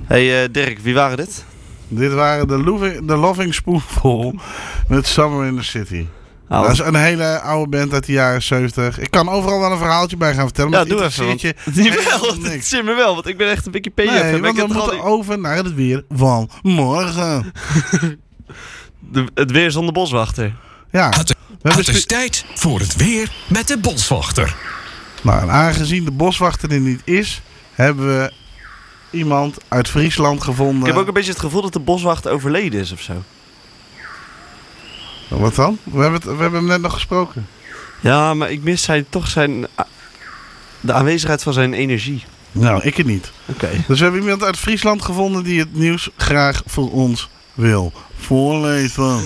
Hey Dirk, wie waren dit? Dit waren de Loving Spoonful met Summer in the City. Oh. Dat is een hele oude band uit de jaren 70. Ik kan overal wel een verhaaltje bij gaan vertellen. Ja, Maar doe even. Het zit me wel, want ik ben echt een Wikipedia. Nee, want we moeten over naar het weer van morgen. Het weer zonder boswachter. Ja. Het is tijd voor het weer met de boswachter. Nou, en aangezien de boswachter er niet is, hebben we iemand uit Friesland gevonden. Ik heb ook een beetje het gevoel dat de boswachter overleden is of zo. Wat dan? We hebben hem net nog gesproken. Ja, maar ik mis de aanwezigheid van zijn energie. Nou, ik het niet. Oké. Dus we hebben iemand uit Friesland gevonden die het nieuws graag voor ons wil voorlezen.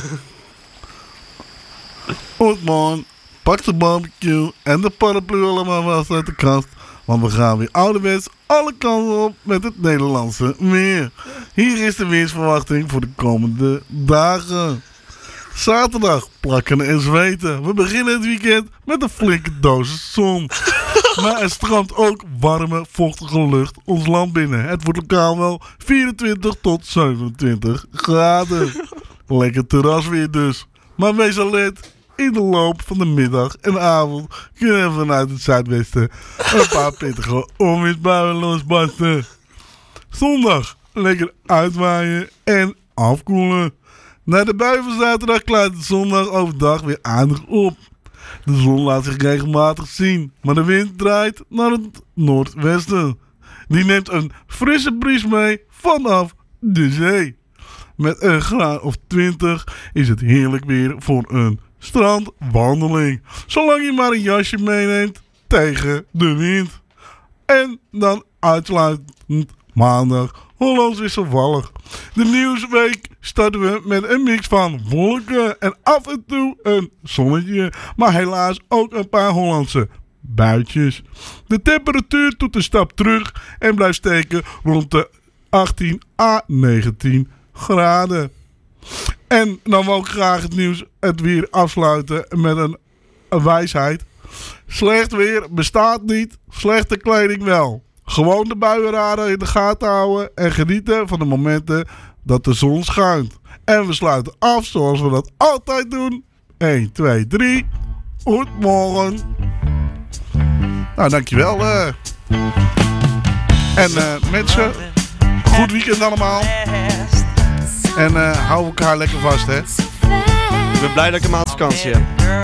Goed man, pak de barbecue en de paraplu allemaal vast uit de kast. Want we gaan weer ouderwets alle kanten op met het Nederlandse weer. Hier is de weersverwachting voor de komende dagen. Zaterdag plakken en zweten. We beginnen het weekend met een flinke dosis zon. Maar er stroomt ook warme, vochtige lucht ons land binnen. Het wordt lokaal wel 24 tot 27 graden. Lekker terrasweer dus. Maar wees alert. In de loop van de middag en avond kunnen we vanuit het zuidwesten een paar pittige onweersbuien losbarsten. Zondag lekker uitwaaien en afkoelen. Na de bui van zaterdag klaart het zondag overdag weer aardig op. De zon laat zich regelmatig zien, maar de wind draait naar het noordwesten. Die neemt een frisse bries mee vanaf de zee. Met een graad of 20 is het heerlijk weer voor een strandwandeling. Zolang je maar een jasje meeneemt tegen de wind. En dan uitsluitend maandag Hollands wisselvallig. De nieuwsweek starten we met een mix van wolken en af en toe een zonnetje. Maar helaas ook een paar Hollandse buitjes. De temperatuur doet een stap terug en blijft steken rond de 18 à 19 graden. En dan wil ik graag het weer afsluiten met een wijsheid. Slecht weer bestaat niet, slechte kleding wel. Gewoon de buienradar in de gaten houden en genieten van de momenten dat de zon schijnt. En we sluiten af zoals we dat altijd doen. 1, 2, 3. Goedemorgen. Nou, dankjewel. En mensen, goed weekend allemaal. En hou elkaar lekker vast, hè. Ik ben blij dat ik een maand vakantie heb.